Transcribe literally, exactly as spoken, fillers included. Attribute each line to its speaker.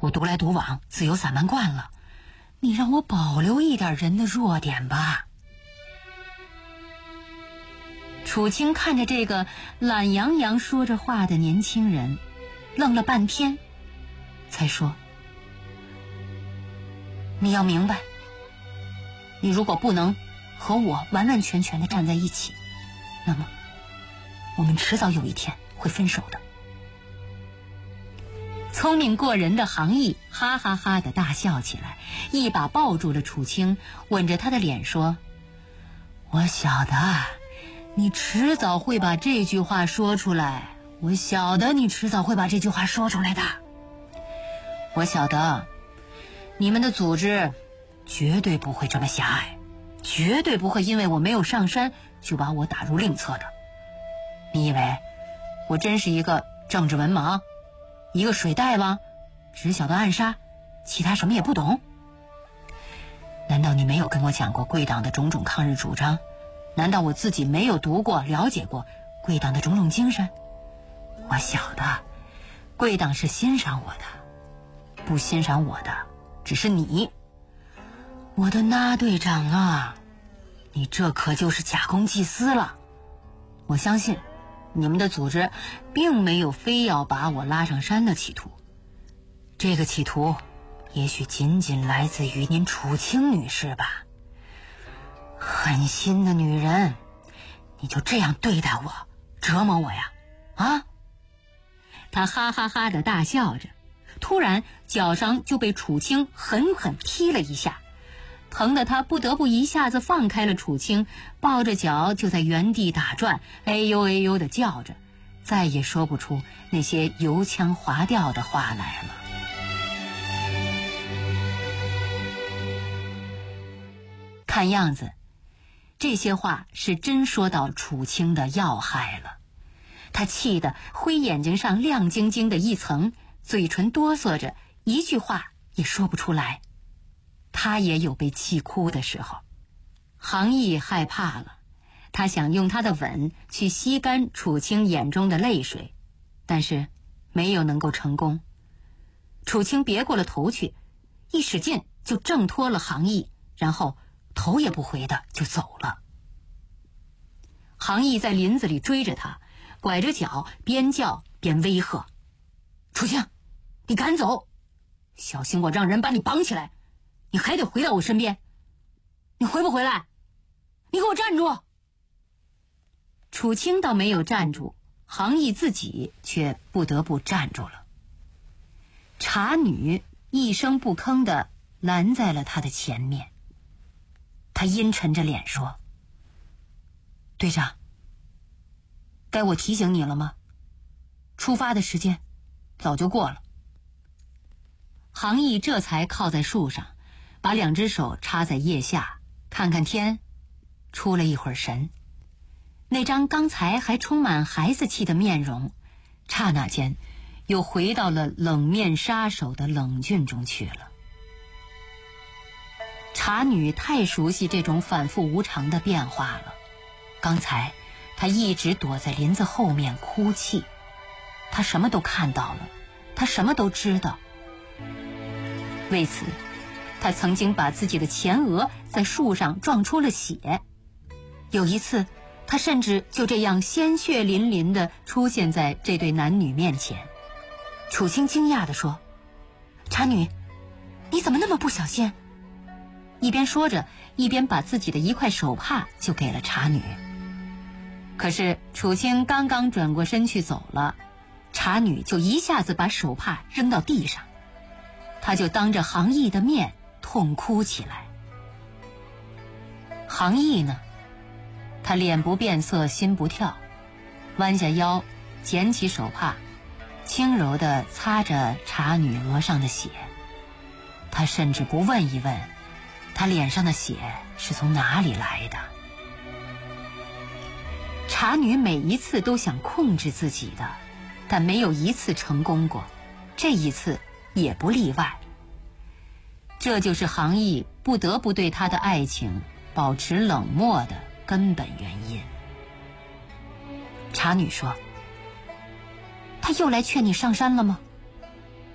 Speaker 1: 我独来独往，自由散漫惯了，你让我保留一点人的弱点吧。楚清看着这个懒洋洋说着话的年轻人，愣了半天，才说：你要明白，你如果不能和我完完全全的站在一起，那么我们迟早有一天会分手的。聪明过人的杭毅哈哈哈的大笑起来，一把抱住了楚清，吻着他的脸说：我晓得你迟早会把这句话说出来，我晓得你迟早会把这句话说出来的。我晓得你们的组织绝对不会这么狭隘，绝对不会因为我没有上山就把我打入另册的。你以为我真是一个政治文盲，一个水大王，只晓得暗杀，其他什么也不懂？难道你没有跟我讲过贵党的种种抗日主张？难道我自己没有读过了解过贵党的种种精神？我晓得贵党是欣赏我的，不欣赏我的只是你。我的那队长啊，你这可就是假公济私了。我相信你们的组织并没有非要把我拉上山的企图，这个企图也许仅仅来自于您楚清女士吧。狠心的女人，你就这样对待我，折磨我呀？啊！他哈哈哈的大笑着，突然脚上就被楚清狠狠踢了一下，疼得他不得不一下子放开了楚清，抱着脚就在原地打转，哎呦哎呦的叫着，再也说不出那些油腔滑调的话来了。看样子这些话是真说到楚清的要害了，他气得灰眼睛上亮晶晶的一层，嘴唇哆嗦着，一句话也说不出来。他也有被气哭的时候。杭毅害怕了，他想用他的吻去吸干楚清眼中的泪水，但是没有能够成功。楚清别过了头去，一使劲就挣脱了杭毅，然后头也不回的就走了。杭毅在林子里追着他，拐着脚边叫边威吓：楚清，你赶走，小心我让人把你绑起来，你还得回到我身边，你回不回来？你给我站住！楚清倒没有站住，杭毅自己却不得不站住了。茶女一声不吭地拦在了他的前面，他阴沉着脸说：队长，该我提醒你了吗？出发的时间早就过了。杭毅这才靠在树上，把两只手插在腋下，看看天，出了一会儿神。那张刚才还充满孩子气的面容，刹那间又回到了冷面杀手的冷峻中去了。茶女太熟悉这种反复无常的变化了，刚才她一直躲在林子后面哭泣，她什么都看到了，她什么都知道。为此她曾经把自己的前额在树上撞出了血，有一次她甚至就这样鲜血淋淋地出现在这对男女面前。楚清惊讶地说：茶女，你怎么那么不小心？一边说着，一边把自己的一块手帕就给了茶女。可是楚清刚刚转过身去走了，茶女就一下子把手帕扔到地上，她就当着杭毅的面痛哭起来。杭毅呢，他脸不变色心不跳，弯下腰捡起手帕，轻柔地擦着茶女额上的血。他甚至不问一问她脸上的血是从哪里来的。茶女每一次都想控制自己的，但没有一次成功过，这一次也不例外。这就是杭毅不得不对她的爱情保持冷漠的根本原因。茶女说：他又来劝你上山了吗？